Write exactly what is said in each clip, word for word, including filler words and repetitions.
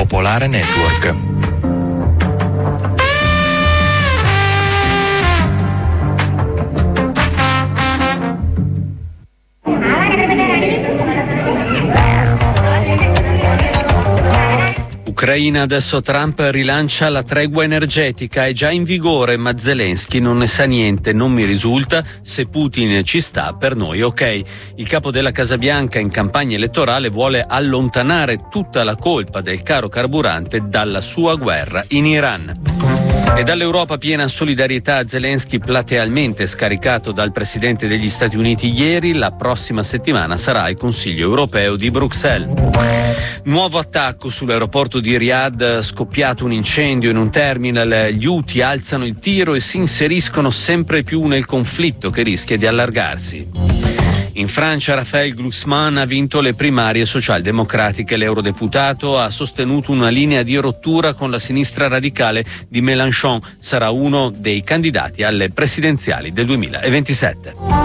Popolare Network. Ucraina, adesso Trump rilancia la tregua energetica, è già in vigore, ma Zelensky non ne sa niente, non mi risulta, se Putin ci sta per noi ok. Il capo della Casa Bianca in campagna elettorale vuole allontanare tutta la colpa del caro carburante dalla sua guerra in Iran. E dall'Europa piena solidarietà a Zelensky, platealmente scaricato dal Presidente degli Stati Uniti ieri. La prossima settimana sarà il Consiglio europeo di Bruxelles. Nuovo attacco sull'aeroporto di Riyadh, scoppiato un incendio in un terminal, gli Houthi alzano il tiro e si inseriscono sempre più nel conflitto che rischia di allargarsi. In Francia Raphaël Glucksmann ha vinto le primarie socialdemocratiche. L'eurodeputato ha sostenuto una linea di rottura con la sinistra radicale di Mélenchon. Sarà uno dei candidati alle presidenziali del duemilaventisette.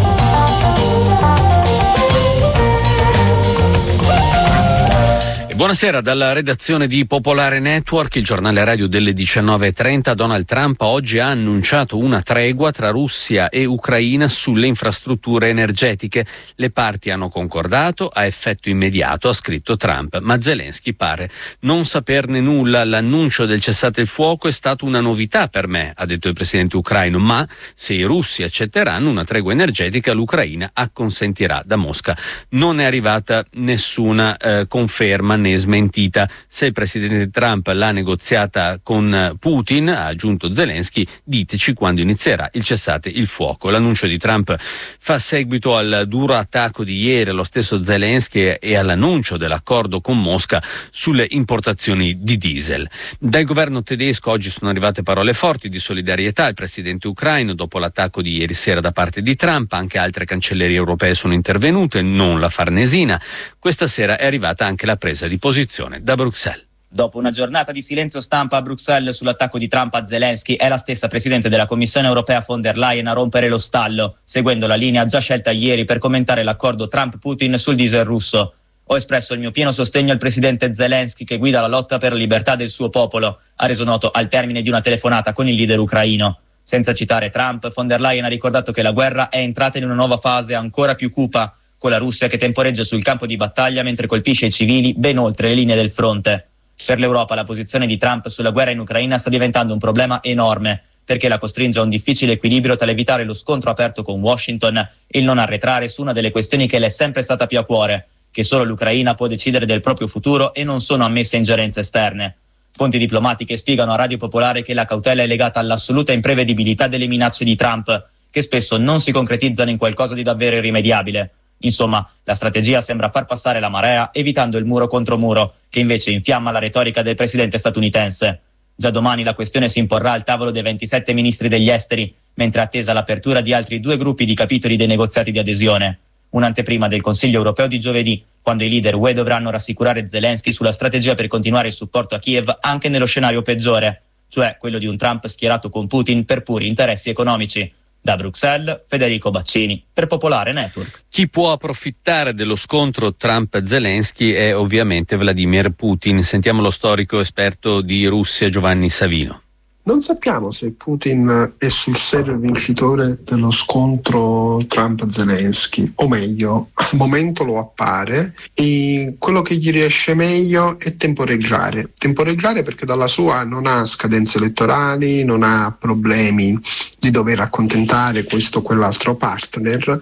Buonasera dalla redazione di Popolare Network, il giornale radio delle diciannove e trenta. Donald Trump oggi ha annunciato una tregua tra Russia e Ucraina sulle infrastrutture energetiche. Le parti hanno concordato a effetto immediato, ha scritto Trump, ma Zelensky pare non saperne nulla. L'annuncio del cessate il fuoco è stata una novità per me, ha detto il presidente ucraino, ma se i russi accetteranno una tregua energetica l'Ucraina acconsentirà. Da Mosca non è arrivata nessuna eh, conferma né smentita. Se il presidente Trump l'ha negoziata con Putin, ha aggiunto Zelensky, diteci quando inizierà il cessate il fuoco. L'annuncio di Trump fa seguito al duro attacco di ieri allo stesso Zelensky e all'annuncio dell'accordo con Mosca sulle importazioni di diesel. Dal governo tedesco oggi sono arrivate parole forti di solidarietà al presidente ucraino dopo l'attacco di ieri sera da parte di Trump. Anche altre cancellerie europee sono intervenute, non la Farnesina. Questa sera è arrivata anche la presa di posizione da Bruxelles. Dopo una giornata di silenzio stampa a Bruxelles sull'attacco di Trump a Zelensky, è la stessa Presidente della Commissione europea von der Leyen a rompere lo stallo, seguendo la linea già scelta ieri per commentare l'accordo Trump-Putin sul diesel russo. Ho espresso il mio pieno sostegno al Presidente Zelensky che guida la lotta per la libertà del suo popolo, ha reso noto al termine di una telefonata con il leader ucraino. Senza citare Trump, von der Leyen ha ricordato che la guerra è entrata in una nuova fase ancora più cupa, con la Russia che temporeggia sul campo di battaglia mentre colpisce i civili ben oltre le linee del fronte. Per l'Europa la posizione di Trump sulla guerra in Ucraina sta diventando un problema enorme, perché la costringe a un difficile equilibrio tra l'evitare lo scontro aperto con Washington e il non arretrare su una delle questioni che le è sempre stata più a cuore, che solo l'Ucraina può decidere del proprio futuro e non sono ammesse ingerenze esterne. Fonti diplomatiche spiegano a Radio Popolare che la cautela è legata all'assoluta imprevedibilità delle minacce di Trump, che spesso non si concretizzano in qualcosa di davvero irrimediabile. Insomma, la strategia sembra far passare la marea evitando il muro contro muro, che invece infiamma la retorica del presidente statunitense. Già domani la questione si imporrà al tavolo dei ventisette ministri degli esteri, mentre è attesa l'apertura di altri due gruppi di capitoli dei negoziati di adesione. Un'anteprima del Consiglio europeo di giovedì, quando i leader U E dovranno rassicurare Zelensky sulla strategia per continuare il supporto a Kiev anche nello scenario peggiore, cioè quello di un Trump schierato con Putin per puri interessi economici. Da Bruxelles, Federico Baccini, per Popolare Network. Chi può approfittare dello scontro Trump-Zelensky è ovviamente Vladimir Putin. Sentiamo lo storico esperto di Russia Giovanni Savino. Non sappiamo se Putin è sul serio vincitore dello scontro Trump-Zelensky, o meglio, al momento lo appare, e quello che gli riesce meglio è temporeggiare. Temporeggiare perché dalla sua non ha scadenze elettorali, non ha problemi di dover accontentare questo o quell'altro partner.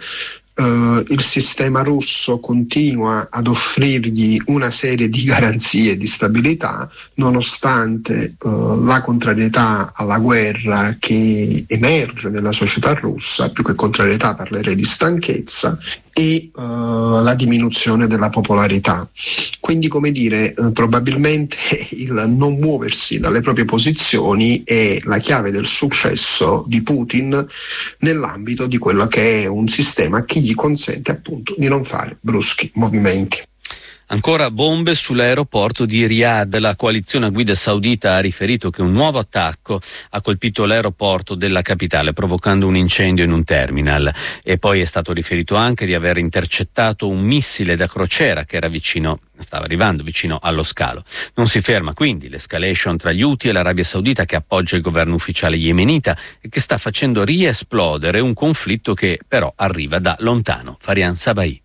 Uh, il sistema russo continua ad offrirgli una serie di garanzie di stabilità nonostante uh, la contrarietà alla guerra che emerge nella società russa. Più che contrarietà parlerei di stanchezza e uh, la diminuzione della popolarità. Quindi, come dire, uh, probabilmente il non muoversi dalle proprie posizioni è la chiave del successo di Putin nell'ambito di quello che è un sistema che gli consente appunto di non fare bruschi movimenti. Ancora bombe sull'aeroporto di Riyadh. La coalizione a guida saudita ha riferito che un nuovo attacco ha colpito l'aeroporto della capitale, provocando un incendio in un terminal. E poi è stato riferito anche di aver intercettato un missile da crociera che era vicino, stava arrivando vicino allo scalo. Non si ferma quindi l'escalation tra gli Houthi e l'Arabia Saudita, che appoggia il governo ufficiale yemenita e che sta facendo riesplodere un conflitto che però arriva da lontano. Farian Sabai.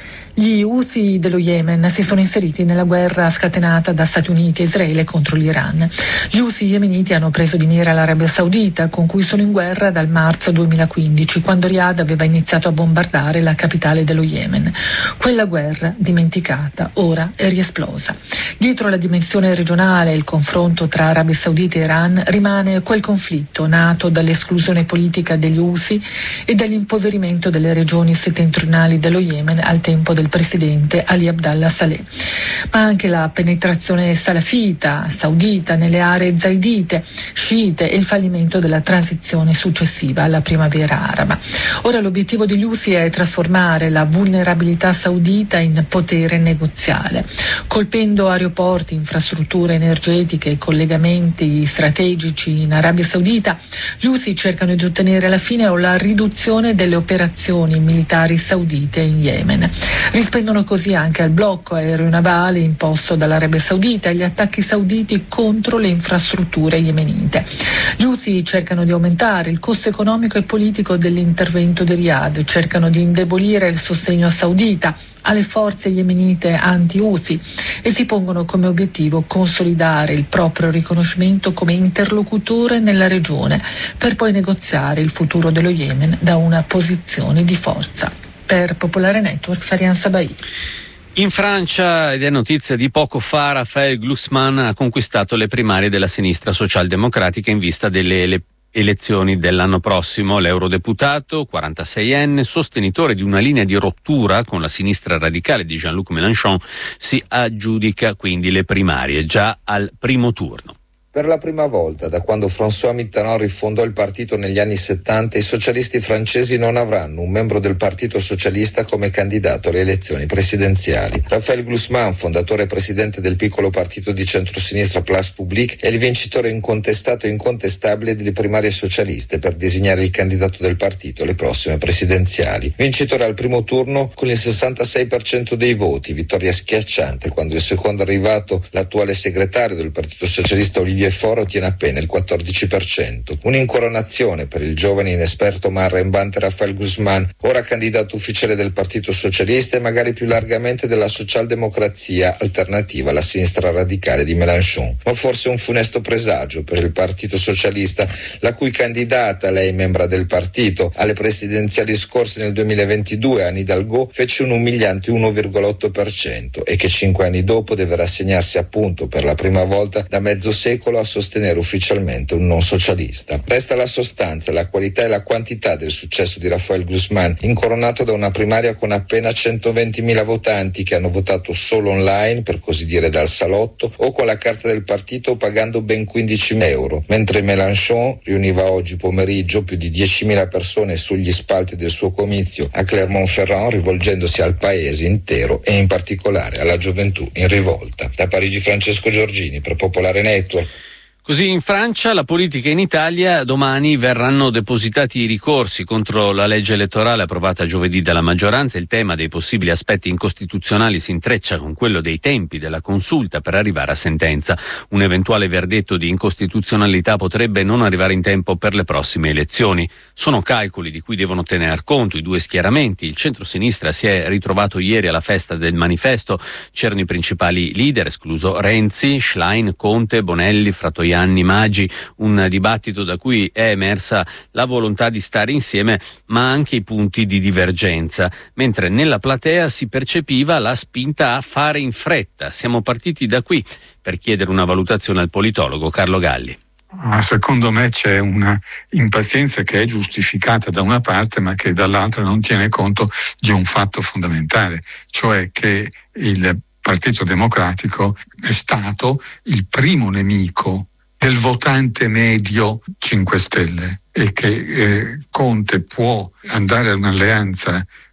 Gli Houthi dello Yemen si sono inseriti nella guerra scatenata da Stati Uniti e Israele contro l'Iran. Gli Houthi yemeniti hanno preso di mira l'Arabia Saudita, con cui sono in guerra dal marzo duemilaquindici, quando Riyadh aveva iniziato a bombardare la capitale dello Yemen. Quella guerra, dimenticata, ora è riesplosa. Dietro la dimensione regionale e il confronto tra Arabia Saudita e Iran rimane quel conflitto nato dall'esclusione politica degli Houthi e dall'impoverimento delle regioni settentrionali dello Yemen al tempo del presidente Ali Abdallah Saleh, ma anche la penetrazione salafita, saudita nelle aree zaidite, sciite e il fallimento della transizione successiva alla primavera araba. Ora l'obiettivo degli Houthi è trasformare la vulnerabilità saudita in potere negoziale, colpendo aeroporti, infrastrutture energetiche e collegamenti strategici in Arabia Saudita. Gli Houthi cercano di ottenere alla fine la riduzione delle operazioni militari saudite in Yemen. Rispondono così anche al blocco aeronavale imposto dall'Arabia Saudita e agli attacchi sauditi contro le infrastrutture yemenite. Gli Houthi cercano di aumentare il costo economico e politico dell'intervento di Riyadh, cercano di indebolire il sostegno saudita alle forze yemenite anti-Houthi e si pongono come obiettivo consolidare il proprio riconoscimento come interlocutore nella regione, per poi negoziare il futuro dello Yemen da una posizione di forza. Per Popolare Network, Farian Sabai. In Francia, ed è notizia di poco fa, Raphaël Glucksmann ha conquistato le primarie della sinistra socialdemocratica in vista delle ele- elezioni dell'anno prossimo. L'eurodeputato, quarantaseienne, sostenitore di una linea di rottura con la sinistra radicale di Jean-Luc Mélenchon, si aggiudica quindi le primarie già al primo turno. Per la prima volta da quando François Mitterrand rifondò il partito negli anni settanta, i socialisti francesi non avranno un membro del Partito Socialista come candidato alle elezioni presidenziali. Raphaël Glucksmann, fondatore e presidente del piccolo partito di centrosinistra Place Publique, è il vincitore incontestato e incontestabile delle primarie socialiste per designare il candidato del partito alle prossime presidenziali. Vincitore al primo turno con il sessantasei per cento dei voti, vittoria schiacciante quando il secondo arrivato, l'attuale segretario del Partito Socialista Olivier Faure, ottiene appena il quattordici per cento. Un'incoronazione per il giovane inesperto ma arrembante Raphaël Glucksmann, ora candidato ufficiale del Partito Socialista e magari più largamente della socialdemocrazia alternativa alla sinistra radicale di Mélenchon. Ma forse un funesto presagio per il Partito Socialista, la cui candidata, lei membra del partito, alle presidenziali scorse nel duemilaventidue, Anne Hidalgo, fece un umiliante uno virgola otto per cento e che cinque anni dopo deve rassegnarsi appunto per la prima volta da mezzo secolo a sostenere ufficialmente un non socialista. Resta la sostanza, la qualità e la quantità del successo di Raphaël Glucksmann, incoronato da una primaria con appena centoventimila votanti che hanno votato solo online, per così dire dal salotto, o con la carta del partito pagando ben quindicimila euro, mentre Mélenchon riuniva oggi pomeriggio più di diecimila persone sugli spalti del suo comizio a Clermont-Ferrand, rivolgendosi al paese intero e in particolare alla gioventù in rivolta. Da Parigi, Francesco Giorgini per Popolare Network. Così in Francia, la politica in Italia, domani verranno depositati i ricorsi contro la legge elettorale approvata giovedì dalla maggioranza. Il tema dei possibili aspetti incostituzionali si intreccia con quello dei tempi della consulta per arrivare a sentenza. Un eventuale verdetto di incostituzionalità potrebbe non arrivare in tempo per le prossime elezioni. Sono calcoli di cui devono tener conto i due schieramenti. Il centro-sinistra si è ritrovato ieri alla festa del manifesto. C'erano i principali leader, escluso Renzi, Schlein, Conte, Bonelli, Fratoianni, Anni Maggi, un dibattito da cui è emersa la volontà di stare insieme ma anche i punti di divergenza, mentre nella platea si percepiva la spinta a fare in fretta. Siamo partiti da qui per chiedere una valutazione al politologo Carlo Galli. Secondo me c'è una impazienza che è giustificata da una parte ma che dall'altra non tiene conto di un fatto fondamentale, cioè che il Partito Democratico è stato il primo nemico del votante medio cinque Stelle e che eh, Conte può andare a un'alleanza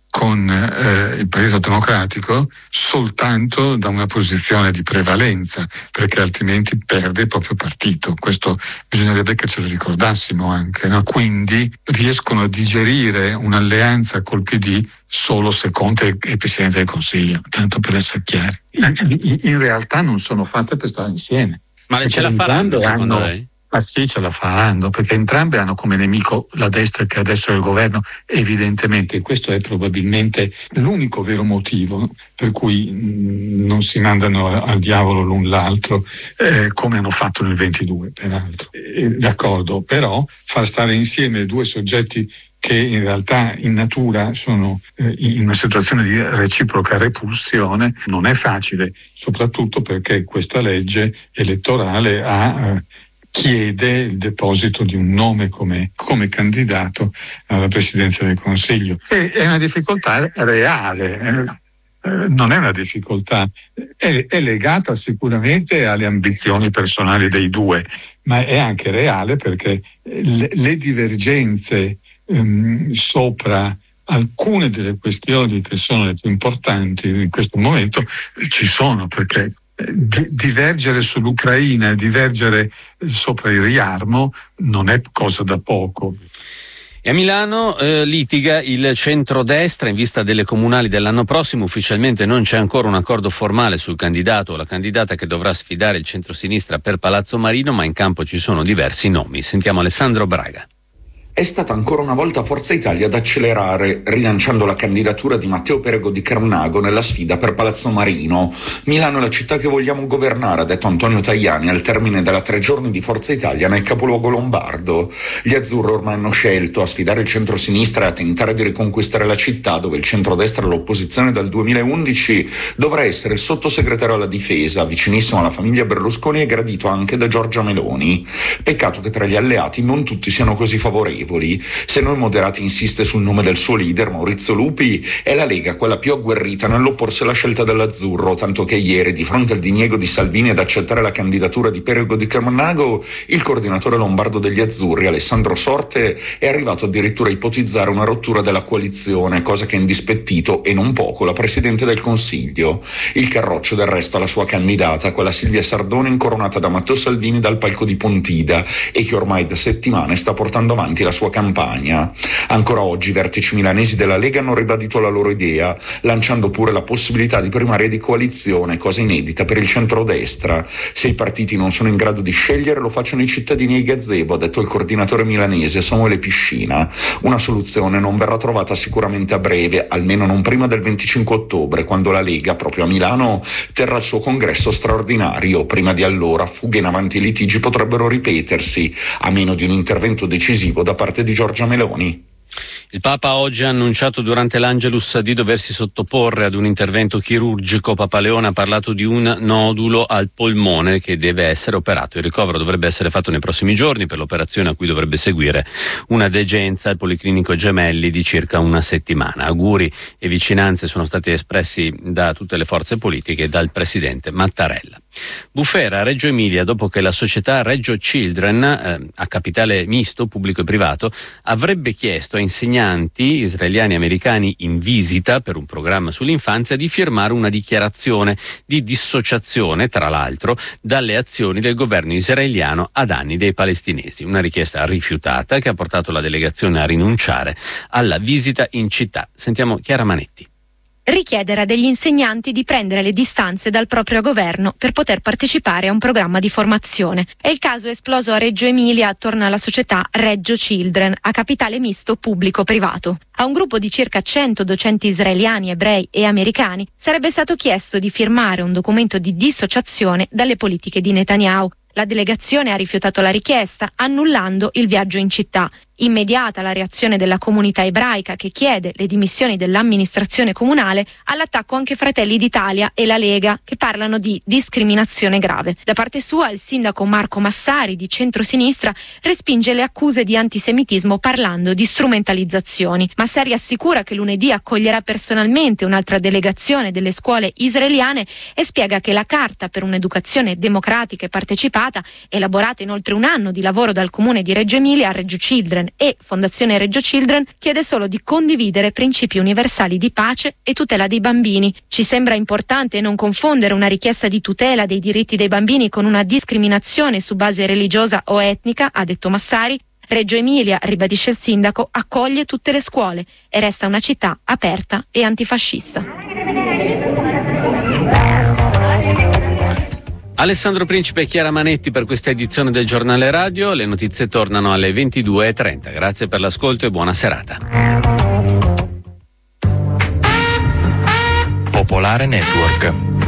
con eh, il Partito Democratico soltanto da una posizione di prevalenza, perché altrimenti perde il proprio partito. Questo bisognerebbe che ce lo ricordassimo anche, no? Quindi riescono a digerire un'alleanza col P D solo se Conte è Presidente del Consiglio, tanto per essere chiari. In, in realtà non sono fatte per stare insieme. Ma ce la faranno secondo hanno, lei? Ma sì, ce la faranno, perché entrambe hanno come nemico la destra che adesso è il governo, evidentemente. Questo è probabilmente l'unico vero motivo per cui mh, non si mandano al diavolo l'un l'altro, eh, come hanno fatto nel ventidue, peraltro. Eh, d'accordo, però far stare insieme due soggetti che in realtà in natura sono eh, in una situazione di reciproca repulsione non è facile, soprattutto perché questa legge elettorale ha... Eh, chiede il deposito di un nome come, come candidato alla presidenza del Consiglio. E è una difficoltà reale, eh, non è una difficoltà, è, è legata sicuramente alle ambizioni personali dei due, ma è anche reale perché le, le divergenze ehm, sopra alcune delle questioni che sono le più importanti in questo momento ci sono, perché divergere sull'Ucraina e divergere sopra il riarmo non è cosa da poco. E a Milano eh, litiga il centrodestra in vista delle comunali dell'anno prossimo. Ufficialmente non c'è ancora un accordo formale sul candidato o la candidata che dovrà sfidare il centrosinistra per Palazzo Marino, ma in campo ci sono diversi nomi. Sentiamo Alessandro Braga. È stata ancora una volta Forza Italia ad accelerare, rilanciando la candidatura di Matteo Perego di Carnago nella sfida per Palazzo Marino. Milano è la città che vogliamo governare, ha detto Antonio Tajani al termine della tre giorni di Forza Italia nel capoluogo lombardo. Gli azzurri ormai hanno scelto a sfidare il centrosinistra e a tentare di riconquistare la città, dove il centrodestra all'opposizione dal duemilaundici dovrà essere il sottosegretario alla difesa, vicinissimo alla famiglia Berlusconi e gradito anche da Giorgia Meloni. Peccato che tra gli alleati non tutti siano così favorevoli. Se noi moderati insiste sul nome del suo leader, Maurizio Lupi, è la Lega quella più agguerrita nell'opporsi alla scelta dell'azzurro, tanto che ieri, di fronte al diniego di Salvini ad accettare la candidatura di Perego di Carnago, il coordinatore lombardo degli azzurri, Alessandro Sorte, è arrivato addirittura a ipotizzare una rottura della coalizione, cosa che ha indispettito e non poco la Presidente del Consiglio. Il Carroccio del resto ha la sua candidata, quella Silvia Sardone, incoronata da Matteo Salvini dal palco di Pontida e che ormai da settimane sta portando avanti la sua campagna. Ancora oggi i vertici milanesi della Lega hanno ribadito la loro idea, lanciando pure la possibilità di primarie di coalizione, cosa inedita per il centrodestra. Se i partiti non sono in grado di scegliere, lo facciano i cittadini e i gazebo, ha detto il coordinatore milanese Samuele Piscina. Una soluzione non verrà trovata sicuramente a breve, almeno non prima del venticinque ottobre, quando la Lega, proprio a Milano, terrà il suo congresso straordinario. Prima di allora fughe in avanti e litigi potrebbero ripetersi, a meno di un intervento decisivo da parte di Giorgia Meloni. Il Papa oggi ha annunciato durante l'Angelus di doversi sottoporre ad un intervento chirurgico. Papa Leone ha parlato di un nodulo al polmone che deve essere operato. Il ricovero dovrebbe essere fatto nei prossimi giorni per l'operazione a cui dovrebbe seguire una degenza al Policlinico Gemelli di circa una settimana. Auguri e vicinanze sono stati espressi da tutte le forze politiche e dal presidente Mattarella. Bufera, Reggio Emilia, dopo che la società Reggio Children, eh, a capitale misto, pubblico e privato, avrebbe chiesto a insegnanti israeliani e americani in visita per un programma sull'infanzia di firmare una dichiarazione di dissociazione, tra l'altro, dalle azioni del governo israeliano a danni dei palestinesi. Una richiesta rifiutata che ha portato la delegazione a rinunciare alla visita in città. Sentiamo Chiara Manetti. Richiedere a degli insegnanti di prendere le distanze dal proprio governo per poter partecipare a un programma di formazione. È il caso esploso a Reggio Emilia attorno alla società Reggio Children, a capitale misto pubblico-privato. A un gruppo di circa cento docenti israeliani, ebrei e americani sarebbe stato chiesto di firmare un documento di dissociazione dalle politiche di Netanyahu. La delegazione ha rifiutato la richiesta, annullando il viaggio in città. Immediata la reazione della comunità ebraica che chiede le dimissioni dell'amministrazione comunale, all'attacco anche Fratelli d'Italia e la Lega che parlano di discriminazione grave. Da parte sua il sindaco Marco Massari di centrosinistra respinge le accuse di antisemitismo parlando di strumentalizzazioni. Massari assicura che lunedì accoglierà personalmente un'altra delegazione delle scuole israeliane e spiega che la carta per un'educazione democratica e partecipata, elaborata in oltre un anno di lavoro dal comune di Reggio Emilia a Reggio Children e Fondazione Reggio Children chiede solo di condividere principi universali di pace e tutela dei bambini. Ci sembra importante non confondere una richiesta di tutela dei diritti dei bambini con una discriminazione su base religiosa o etnica, ha detto Massari. Reggio Emilia, ribadisce il sindaco, accoglie tutte le scuole e resta una città aperta e antifascista. Alessandro Principe e Chiara Manetti per questa edizione del Giornale Radio. Le notizie tornano alle ventidue e trenta. Grazie per l'ascolto e buona serata. Popolare Network.